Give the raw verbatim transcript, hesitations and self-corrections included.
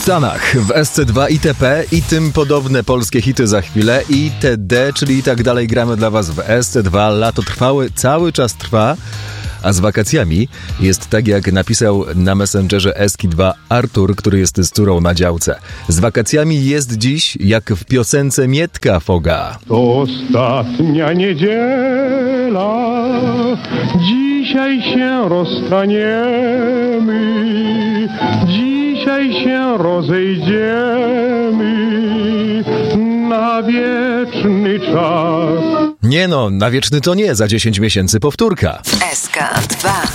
Stanach, w S C dwa itp. i tym podobne polskie hity za chwilę. itd., czyli i tak dalej gramy dla was w S C dwa. Lato trwały, cały czas trwa, a z wakacjami jest tak, jak napisał na Messengerze Eski dwa Artur, który jest z córą na działce. Z wakacjami jest dziś jak w piosence Mietka Foga. To ostatnia niedziela, dzisiaj się rozstaniemy, dzisiaj się rozejdziemy na wieczny czas. Nie no, na wieczny to nie, za dziesięć miesięcy powtórka. S K dwa.